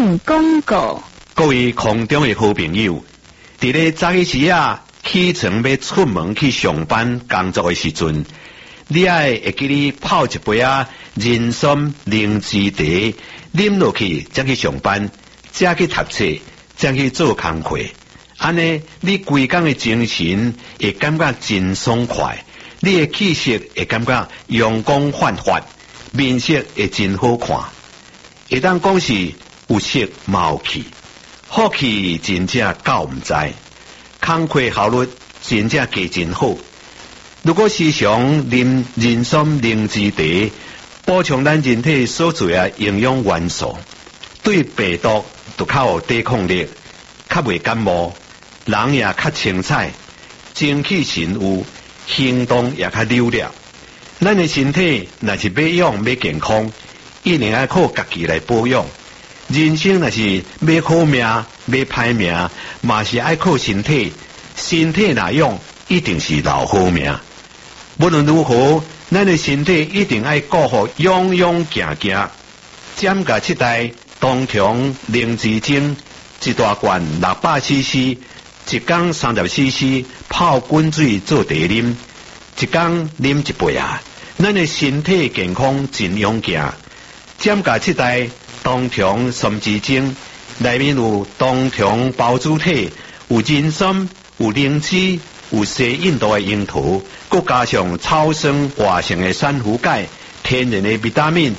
省广告。 各位空中的好朋友，伫咧早起时起床要出门去上班工作的时阵，你会记得泡一杯人参灵芝茶，啉落去才去上班，才去读册，才去做工课。安尼，你规工的精神会感觉真爽快，你的气色会感觉阳光焕发，面色会真好看。会当讲是有色有气，好气真正够唔知，工课效率真正加真好。如果时常啉人参灵芝茶，补充咱人体所需的营养元素，对病毒就较有抵抗力，较袂感冒，人也较清彩，精气神有，行动也较溜了。咱的身体若是要养要健康，一定要靠家己来保养。人生若是要好命要歹命，嘛是爱靠身体。身体若养，一定是留好命。无论如何，咱的身体一定爱顾好，勇勇行行。减价7袋冬虫灵芝精，一大罐600cc， 一缸30cc， 泡滚水做茶啉，一缸啉一杯咱的身体健康真勇健。减价7袋冬虫参枝精，内面有冬虫孢子体，有人参，有灵芝，有西印度的樱桃，佮加上超酸活性的珊瑚钙，天然的维他命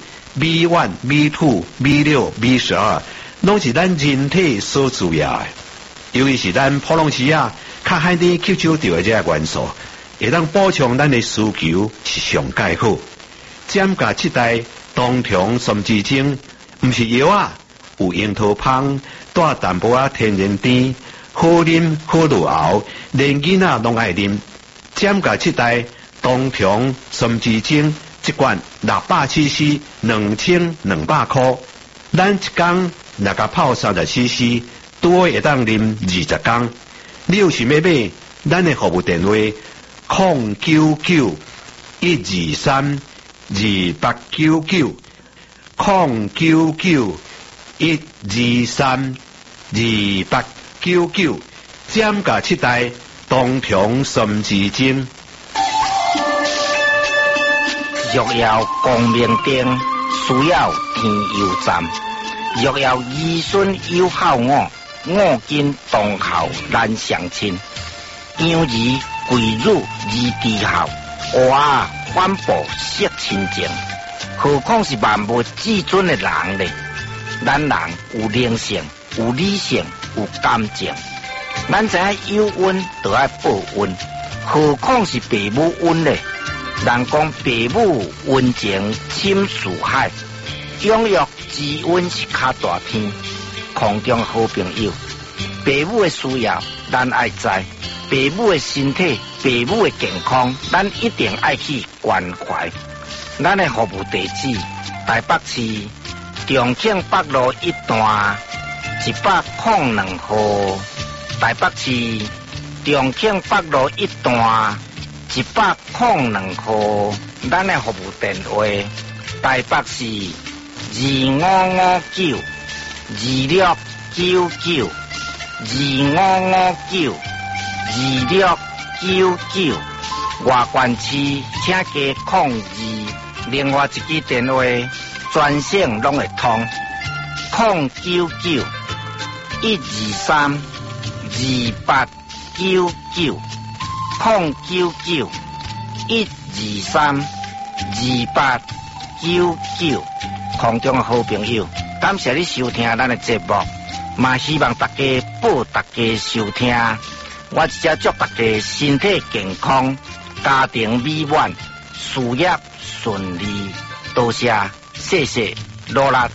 B1、B2、B6、B12， 拢是咱人体所需要的。尤其是咱普通时较海底吸收到的这个元素，会当补充咱的需求是上介好。减价7袋冬虫参枝精，毋是药有樱桃芳，带淡薄天然甜。好啉好入喉，连囡仔拢爱啉。减价7袋冬虫参枝精，一罐600cc， 2200块。咱一缸若甲泡30cc， 拄会当啉20缸。你有想要买，咱的服务电话099-123-2899，099-123-2899，减价7袋冬虫参枝精。 若要光明灯，需要天油站。若要儿孙有孝我，我今当孝难相亲。养儿贵辱而低孝，娃反哺惜亲情。何况是万物至尊的人呢？咱人有灵性，有理性，有感情。咱知影有恩就要报恩，何况是父母恩呢？人讲父母恩情深似海，养育之恩是较大天。空中好朋友，父母的需要咱爱知，父母的身体、父母的健康，咱一定爱去关怀。咱的服务地址：台北市重庆北路1段102號。台北市重庆北路1段102號。咱的服务電話：台北市2559，2559，2559，2699。外縣市請加02，另外一支電話專線攏會通，099-123-2899，099-123-2899。空中好朋友，感謝你收聽咱的節目，嘛希望大家報大家收聽。我一只祝大家身體健康，家庭美滿，事業順利。多謝，謝謝，羅蘭。